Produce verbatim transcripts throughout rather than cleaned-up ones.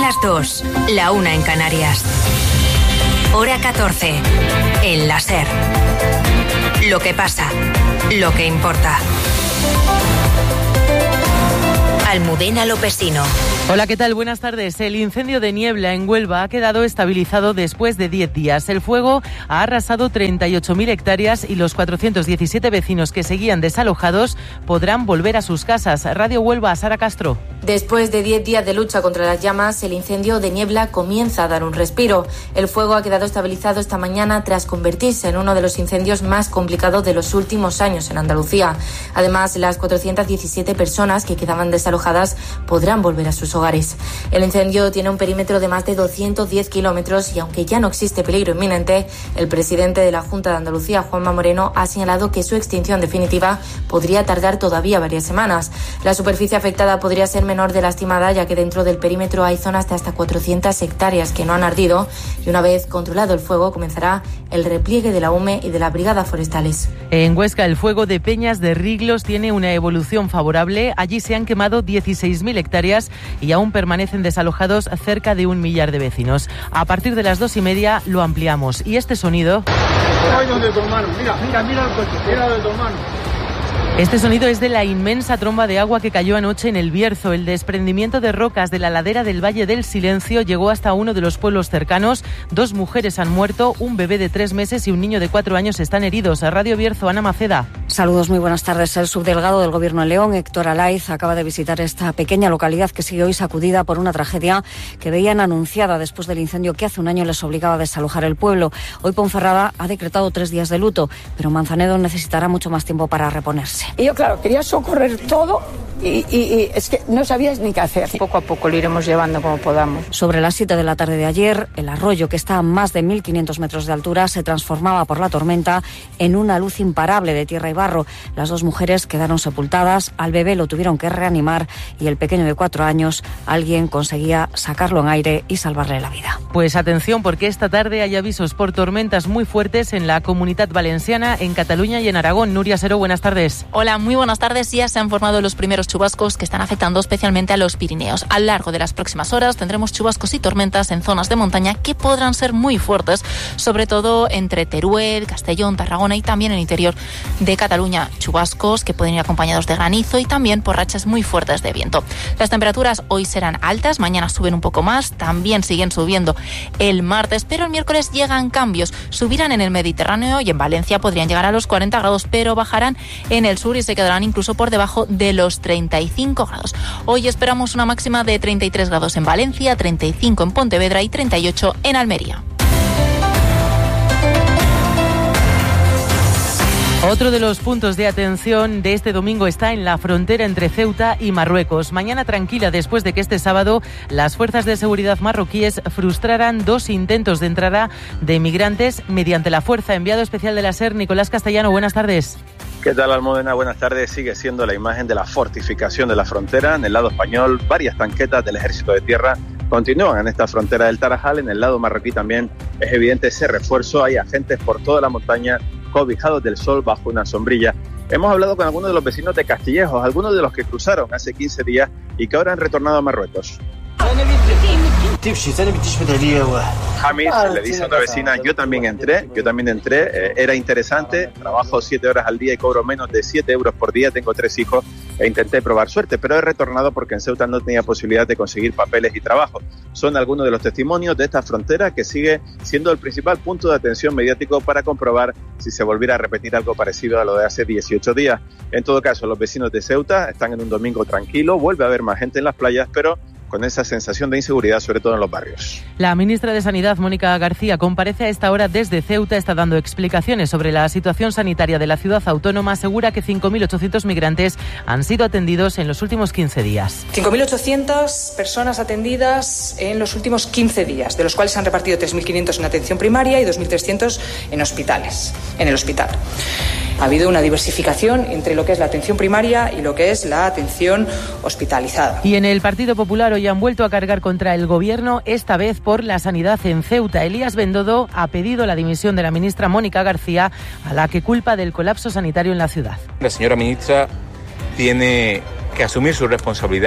las dos, la una en Canarias. Hora catorce, en la SER. Lo que pasa, lo que importa. Almudena Lopesino. Hola, ¿qué tal? Buenas tardes. El incendio de Niebla en Huelva ha quedado estabilizado después de diez días. El fuego ha arrasado treinta y ocho mil hectáreas y los cuatrocientos diecisiete vecinos que seguían desalojados podrán volver a sus casas. Radio Huelva, Sara Castro. Después de diez días de lucha contra las llamas, el incendio de Niebla comienza a dar un respiro. El fuego ha quedado estabilizado esta mañana tras convertirse en uno de los incendios más complicados de los últimos años en Andalucía. Además, las cuatrocientas diecisiete personas que quedaban desalojadas podrán volver a sus hogares. El incendio tiene un perímetro de más de doscientos diez kilómetros y aunque ya no existe peligro inminente, el presidente de la Junta de Andalucía, Juanma Moreno, ha señalado que su extinción definitiva podría tardar todavía varias semanas. La superficie afectada podría ser menor de la estimada, ya que dentro del perímetro hay zonas de hasta cuatrocientas hectáreas que no han ardido y una vez controlado el fuego comenzará el repliegue de la U M E y de las brigadas forestales. En Huesca, el fuego de Peñas de Riglos tiene una evolución favorable. Allí se han quemado dieciséis mil hectáreas y aún permanecen desalojados cerca de un millar de vecinos. A partir de las dos y media lo ampliamos. Y este sonido... Mira, mira, mira el coche, mira de tu hermano. Este sonido es de la inmensa tromba de agua que cayó anoche en el Bierzo. El desprendimiento de rocas de la ladera del Valle del Silencio llegó hasta uno de los pueblos cercanos. Dos mujeres han muerto, un bebé de tres meses y un niño de cuatro años están heridos. A Radio Bierzo, Ana Maceda. Saludos, muy buenas tardes. El subdelegado del Gobierno de León, Héctor Alaiz, acaba de visitar esta pequeña localidad que sigue hoy sacudida por una tragedia que veían anunciada después del incendio que hace un año les obligaba a desalojar el pueblo. Hoy Ponferrada ha decretado tres días de luto, pero Manzanedo necesitará mucho más tiempo para reponerse. Y yo, claro, quería socorrer todo y, y, y es que no sabías ni qué hacer. Poco a poco lo iremos llevando como podamos. Sobre las siete de la tarde de ayer, el arroyo, que está a más de mil quinientos metros de altura, se transformaba por la tormenta en una luz imparable de tierra y barro. Las dos mujeres quedaron sepultadas, al bebé lo tuvieron que reanimar y el pequeño de cuatro años, alguien conseguía sacarlo en aire y salvarle la vida. Pues atención, porque esta tarde hay avisos por tormentas muy fuertes en la Comunidad Valenciana, en Cataluña y en Aragón. Nuria Seró, buenas tardes. Hola, muy buenas tardes. Ya se han formado los primeros chubascos que están afectando especialmente a los Pirineos. A lo largo de las próximas horas tendremos chubascos y tormentas en zonas de montaña que podrán ser muy fuertes, sobre todo entre Teruel, Castellón, Tarragona y también en el interior de Cataluña. Chubascos que pueden ir acompañados de granizo y también por rachas muy fuertes de viento. Las temperaturas hoy serán altas, mañana suben un poco más, también siguen subiendo el martes, pero el miércoles llegan cambios. Subirán en el Mediterráneo y en Valencia podrían llegar a los cuarenta grados, pero bajarán en el sur y se quedarán incluso por debajo de los treinta y cinco grados. Hoy esperamos una máxima de treinta y tres grados en Valencia, treinta y cinco en Pontevedra y treinta y ocho en Almería. Otro de los puntos de atención de este domingo está en la frontera entre Ceuta y Marruecos. Mañana tranquila después de que este sábado las fuerzas de seguridad marroquíes frustraran dos intentos de entrada de migrantes mediante la fuerza. Enviado especial de la SER, Nicolás Castellano, buenas tardes. ¿Qué tal, Almudena? Buenas tardes. Sigue siendo la imagen de la fortificación de la frontera. En el lado español, varias tanquetas del Ejército de Tierra continúan en esta frontera del Tarajal. En el lado marroquí también es evidente ese refuerzo. Hay agentes por toda la montaña cobijados del sol bajo una sombrilla. Hemos hablado con algunos de los vecinos de Castillejos, algunos de los que cruzaron hace quince días y que ahora han retornado a Marruecos. Jamis le dice a una vecina, yo también entré, yo también entré, eh, era interesante, trabajo siete horas al día y cobro menos de siete euros por día, tengo tres hijos e intenté probar suerte, pero he retornado porque en Ceuta no tenía posibilidad de conseguir papeles y trabajo. Son algunos de los testimonios de esta frontera que sigue siendo el principal punto de atención mediático para comprobar si se volviera a repetir algo parecido a lo de hace dieciocho días. En todo caso, los vecinos de Ceuta están en un domingo tranquilo, vuelve a haber más gente en las playas, pero con esa sensación de inseguridad, sobre todo en los barrios. La ministra de Sanidad, Mónica García, comparece a esta hora desde Ceuta, está dando explicaciones sobre la situación sanitaria de la ciudad autónoma, asegura que cinco mil ochocientos migrantes han sido atendidos en los últimos quince días. cinco mil ochocientas personas atendidas en los últimos quince días, de los cuales se han repartido tres mil quinientos en atención primaria y dos mil trescientos en hospitales, en el hospital. Ha habido una diversificación entre lo que es la atención primaria y lo que es la atención hospitalizada. Y en el Partido Popular hoy han vuelto a cargar contra el Gobierno, esta vez por la sanidad en Ceuta. Elías Bendodo ha pedido la dimisión de la ministra Mónica García, a la que culpa del colapso sanitario en la ciudad. La señora ministra tiene que asumir su responsabilidad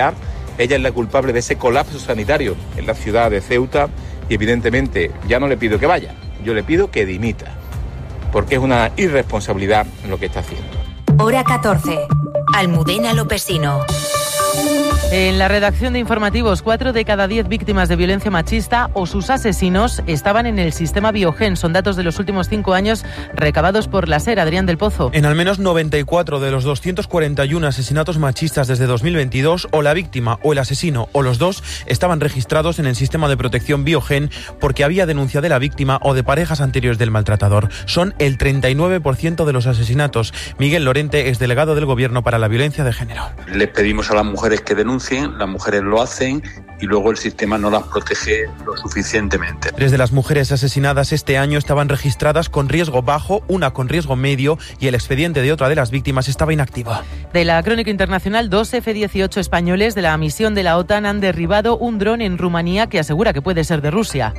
Ella es la culpable de ese colapso sanitario en la ciudad de Ceuta y evidentemente ya no le pido que vaya, yo le pido que dimita, porque es una irresponsabilidad lo que está haciendo. Hora catorce. Almudena Lopesino. En la redacción de informativos, cuatro de cada diez víctimas de violencia machista o sus asesinos estaban en el sistema Biogen. Son datos de los últimos cinco años recabados por la SER. Adrián del Pozo. En al menos noventa y cuatro de los doscientos cuarenta y uno asesinatos machistas desde dos mil veintidós, o la víctima o el asesino o los dos estaban registrados en el sistema de protección Biogen porque había denuncia de la víctima o de parejas anteriores del maltratador. Son el treinta y nueve por ciento de los asesinatos. Miguel Lorente es delegado del Gobierno para la Violencia de Género. Les pedimos a las mujeres que denuncien, las mujeres lo hacen y luego el sistema no las protege lo suficientemente. Tres de las mujeres asesinadas este año estaban registradas con riesgo bajo, una con riesgo medio y el expediente de otra de las víctimas estaba inactivo. De la crónica internacional, dos efe dieciocho españoles de la misión de la OTAN han derribado un dron en Rumanía que asegura que puede ser de Rusia.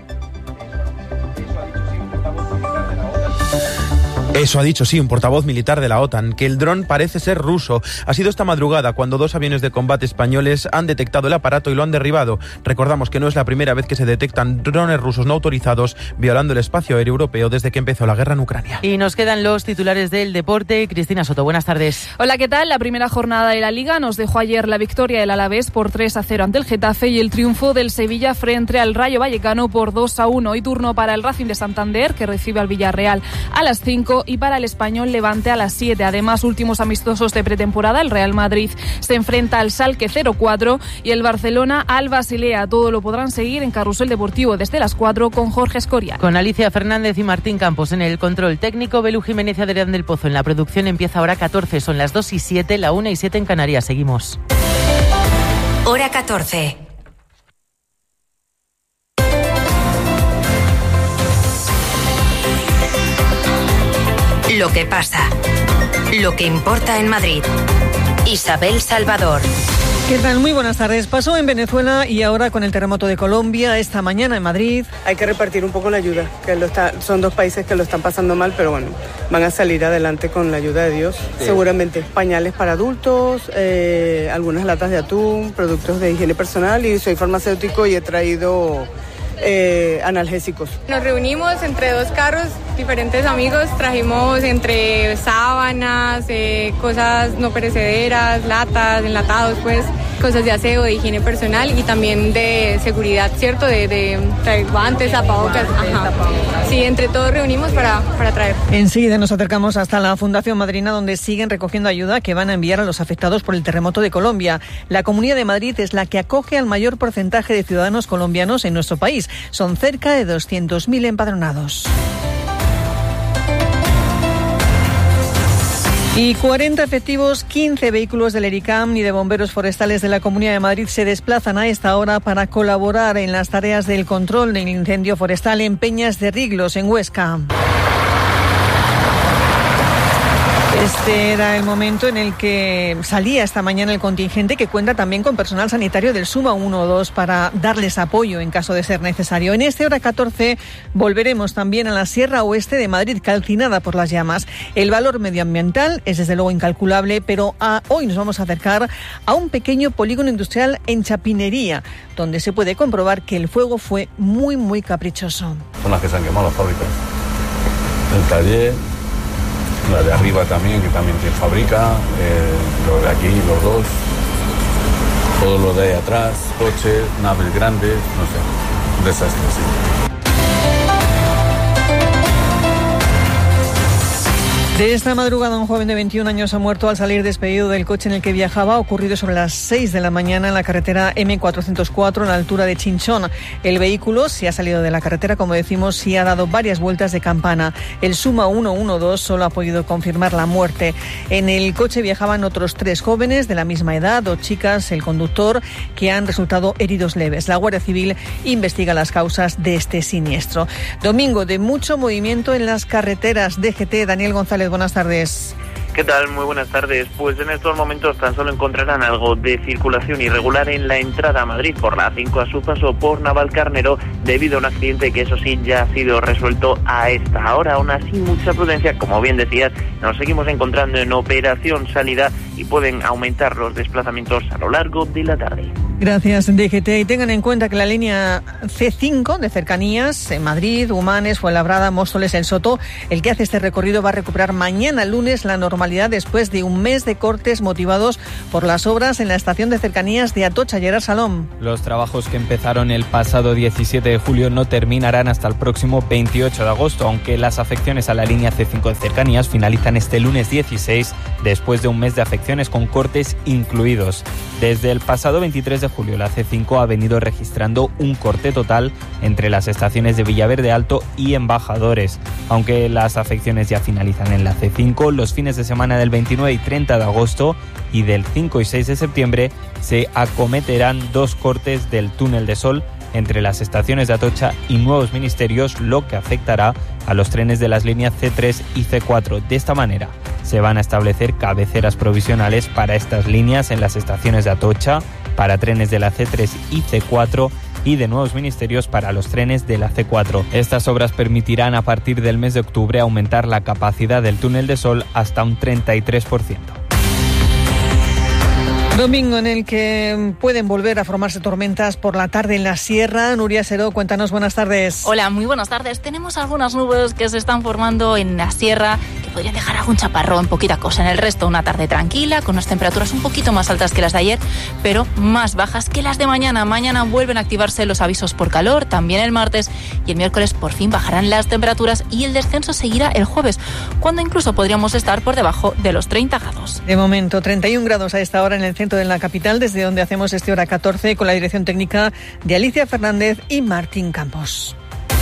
Eso ha dicho, sí, un portavoz militar de la OTAN, que el dron parece ser ruso. Ha sido esta madrugada cuando dos aviones de combate españoles han detectado el aparato y lo han derribado. Recordamos que no es la primera vez que se detectan drones rusos no autorizados violando el espacio aéreo europeo desde que empezó la guerra en Ucrania. Y nos quedan los titulares del deporte. Cristina Soto, buenas tardes. Hola, ¿qué tal? La primera jornada de la Liga nos dejó ayer la victoria del Alavés por tres a cero ante el Getafe y el triunfo del Sevilla frente al Rayo Vallecano por dos a uno. Hoy turno para el Racing de Santander, que recibe al Villarreal a las cinco, y para el Español Levante a las siete. Además, últimos amistosos de pretemporada, el Real Madrid se enfrenta al Schalke cero cuatro y el Barcelona al Basilea. Todo lo podrán seguir en Carrusel Deportivo desde las cuatro con Jorge Escorial. Con Alicia Fernández y Martín Campos en el control técnico, Belu Jiménez y Adrián del Pozo en la producción. Empieza ahora catorce, son las dos y siete, la una y siete en Canarias. Seguimos. Hora catorce. Lo que pasa, lo que importa en Madrid. Isabel Salvador. ¿Qué tal? Muy buenas tardes. Pasó en Venezuela y ahora con el terremoto de Colombia, esta mañana en Madrid. Hay que repartir un poco la ayuda, que lo está, son dos países que lo están pasando mal, pero bueno, van a salir adelante con la ayuda de Dios. Sí. Seguramente pañales para adultos, eh, algunas latas de atún, productos de higiene personal, y soy farmacéutico y he traído Eh, analgésicos. Nos reunimos entre dos carros, diferentes amigos, trajimos entre sábanas, eh, cosas no perecederas, latas, enlatados, pues, cosas de aseo, de higiene personal y también de seguridad, ¿cierto? De, de traer guantes, tapabocas. Ajá. Sí, entre todos reunimos para, para traer. Enseguida nos acercamos hasta la Fundación Madrina, donde siguen recogiendo ayuda que van a enviar a los afectados por el terremoto de Colombia. La Comunidad de Madrid es la que acoge al mayor porcentaje de ciudadanos colombianos en nuestro país. Son cerca de doscientos mil empadronados. Y cuarenta efectivos, quince vehículos del ERICAM y de bomberos forestales de la Comunidad de Madrid se desplazan a esta hora para colaborar en las tareas del control del incendio forestal en Peñas de Riglos, en Huesca. Este era el momento en el que salía esta mañana el contingente, que cuenta también con personal sanitario del SUMA uno dos para darles apoyo en caso de ser necesario. En este hora catorce volveremos también a la Sierra Oeste de Madrid, calcinada por las llamas. El valor medioambiental es desde luego incalculable, pero a, hoy nos vamos a acercar a un pequeño polígono industrial en Chapinería, donde se puede comprobar que el fuego fue muy, muy caprichoso. Son las que se han quemado las fábricas. El taller, la de arriba también, que también tiene fábrica, eh, lo de aquí, los dos, todo lo de ahí atrás, coches, naves grandes, no sé, un desastre, sí. De esta madrugada, un joven de veintiún años ha muerto al salir despedido del coche en el que viajaba, ocurrido sobre las seis de la mañana en la carretera eme cuatrocientos cuatro, a la altura de Chinchón. El vehículo se ha salido de la carretera, como decimos, y ha dado varias vueltas de campana. El SUMA uno uno dos solo ha podido confirmar la muerte. En el coche viajaban otros tres jóvenes de la misma edad, dos chicas, el conductor, que han resultado heridos leves. La Guardia Civil investiga las causas de este siniestro. Domingo de mucho movimiento en las carreteras. D G T, Daniel González, buenas tardes. ¿Qué tal? Muy buenas tardes. Pues en estos momentos tan solo encontrarán algo de circulación irregular en la entrada a Madrid por la A cinco a su paso por Navalcarnero, debido a un accidente que, eso sí, ya ha sido resuelto a esta hora. Aún así, mucha prudencia. Como bien decías, nos seguimos encontrando en operación salida y pueden aumentar los desplazamientos a lo largo de la tarde. Gracias, D G T. Y tengan en cuenta que la línea C cinco de cercanías en Madrid, Humanes, Fuenlabrada, Móstoles, El Soto, el que hace este recorrido va a recuperar mañana lunes la normalidad después de un mes de cortes motivados por las obras en la estación de cercanías de Atocha. Gerard Salom. Los trabajos que empezaron el pasado diecisiete de julio no terminarán hasta el próximo veintiocho de agosto, aunque las afecciones a la línea C cinco de cercanías finalizan este lunes dieciséis después de un mes de afecciones con cortes incluidos. Desde el pasado veintitrés de julio la C cinco ha venido registrando un corte total entre las estaciones de Villaverde Alto y Embajadores. Aunque las afecciones ya finalizan en la C cinco, los fines de semana del veintinueve y treinta de agosto y del cinco y seis de septiembre se acometerán dos cortes del túnel de Sol entre las estaciones de Atocha y Nuevos Ministerios, lo que afectará a los trenes de las líneas C tres y C cuatro. De esta manera, se van a establecer cabeceras provisionales para estas líneas en las estaciones de Atocha, para trenes de la C tres y C cuatro y de Nuevos Ministerios para los trenes de la C cuatro. Estas obras permitirán a partir del mes de octubre aumentar la capacidad del túnel de Sol hasta un treinta y tres por ciento. Domingo en el que pueden volver a formarse tormentas por la tarde en la sierra. Nuria Seró, cuéntanos, buenas tardes. Hola, muy buenas tardes. Tenemos algunas nubes que se están formando en la sierra que podrían dejar algún chaparrón, poquita cosa. En el resto, una tarde tranquila, con unas temperaturas un poquito más altas que las de ayer, pero más bajas que las de mañana. Mañana vuelven a activarse los avisos por calor, también el martes, y el miércoles por fin bajarán las temperaturas y el descenso seguirá el jueves, cuando incluso podríamos estar por debajo de los treinta grados. De momento, treinta y un grados a esta hora en el centro de la capital, desde donde hacemos este Hora catorce con la dirección técnica de Alicia Fernández y Martín Campos.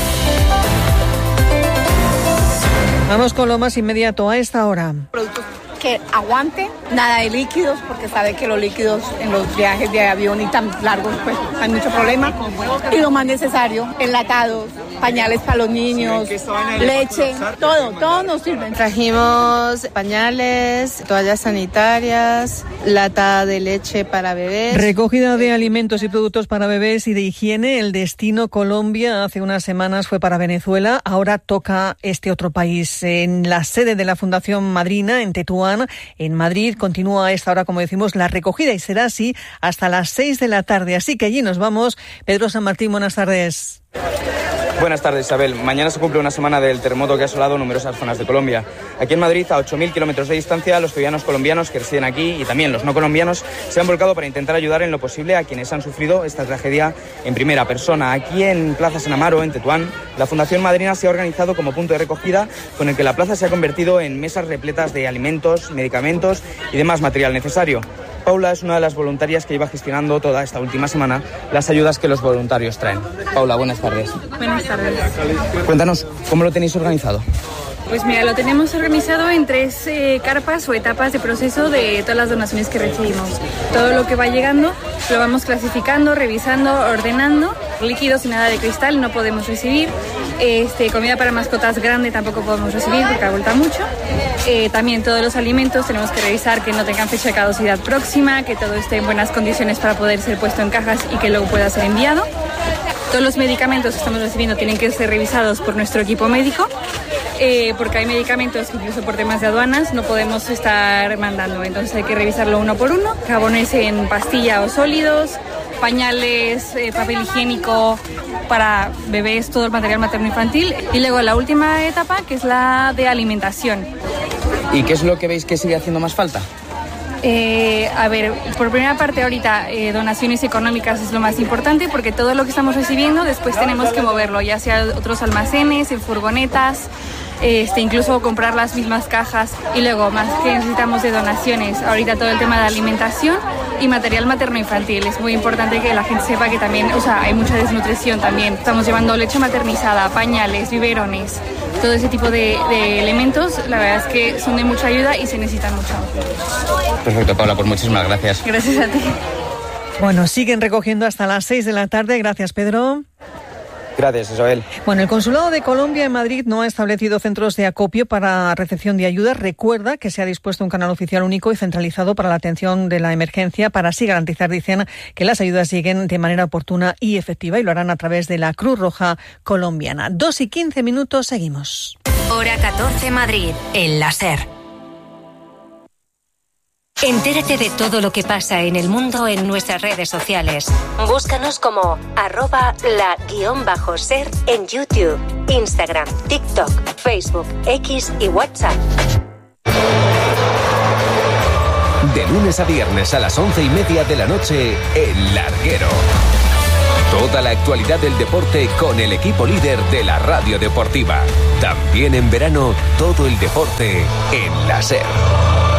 Vamos con lo más inmediato a esta hora. Productos que aguante, nada de líquidos, porque sabe que los líquidos en los viajes de avión y tan largos, pues hay mucho problema. Y lo más necesario, enlatados, pañales para los niños, leche, todo, todo nos sirve. Trajimos pañales, toallas sanitarias, lata de leche para bebés. Recogida de alimentos y productos para bebés y de higiene. El destino Colombia hace unas semanas fue para Venezuela, ahora toca este otro país. En la sede de la Fundación Madrina, en Tetuán, en Madrid, continúa a esta hora, como decimos, la recogida y será así hasta las seis de la tarde. Así que allí nos vamos. Pedro San Martín, buenas tardes. Buenas tardes, Isabel. Mañana se cumple una semana del terremoto que ha asolado numerosas zonas de Colombia. Aquí en Madrid, a ocho mil kilómetros de distancia, los ciudadanos colombianos que residen aquí y también los no colombianos se han volcado para intentar ayudar en lo posible a quienes han sufrido esta tragedia en primera persona. Aquí en Plaza San Amaro, en Tetuán, la Fundación Madrina se ha organizado como punto de recogida con el que la plaza se ha convertido en mesas repletas de alimentos, medicamentos y demás material necesario. Paula es una de las voluntarias que lleva gestionando toda esta última semana las ayudas que los voluntarios traen. Paula, buenas tardes. Buenas tardes. Cuéntanos, ¿cómo lo tenéis organizado? Pues mira, lo tenemos organizado en tres eh, carpas o etapas de proceso de todas las donaciones que recibimos. Todo lo que va llegando lo vamos clasificando, revisando, ordenando. Líquidos y nada de cristal no podemos recibir. Este, comida para mascotas grande tampoco podemos recibir porque agota mucho. Eh, también todos los alimentos tenemos que revisar que no tengan fecha de caducidad próxima, que todo esté en buenas condiciones para poder ser puesto en cajas y que luego pueda ser enviado. Todos los medicamentos que estamos recibiendo tienen que ser revisados por nuestro equipo médico, eh, porque hay medicamentos que incluso por temas de aduanas no podemos estar mandando, entonces hay que revisarlo uno por uno. Jabones en pastilla o sólidos, pañales, eh, papel higiénico para bebés, todo el material materno-infantil. Y luego la última etapa, que es la de alimentación. ¿Y qué es lo que veis que sigue haciendo más falta? Eh, a ver, por primera parte ahorita eh, donaciones económicas es lo más importante porque todo lo que estamos recibiendo después tenemos que moverlo, ya sea a otros almacenes, en furgonetas, este, incluso comprar las mismas cajas. Y luego más que necesitamos de donaciones, ahorita todo el tema de alimentación y material materno-infantil. Es muy importante que la gente sepa que también, o sea, hay mucha desnutrición también. Estamos llevando leche maternizada, pañales, biberones, todo ese tipo de, de elementos. La verdad es que son de mucha ayuda y se necesitan mucho. Perfecto, Paula, pues muchísimas gracias. Gracias a ti. Bueno, siguen recogiendo hasta las seis de la tarde. Gracias, Pedro. Gracias, Isabel. Bueno, el Consulado de Colombia en Madrid no ha establecido centros de acopio para recepción de ayuda. Recuerda que se ha dispuesto un canal oficial único y centralizado para la atención de la emergencia para así garantizar, dicen, que las ayudas lleguen de manera oportuna y efectiva y lo harán a través de la Cruz Roja colombiana. Dos y quince minutos, seguimos. Hora catorce Madrid, en la SER. Entérate de todo lo que pasa en el mundo en nuestras redes sociales. Búscanos como arroba la guión bajo ser en YouTube, Instagram, TikTok, Facebook, X y WhatsApp. De lunes a viernes a las once y media de la noche, El Larguero. Toda la actualidad del deporte con el equipo líder de la radio deportiva. También en verano, todo el deporte en la SER.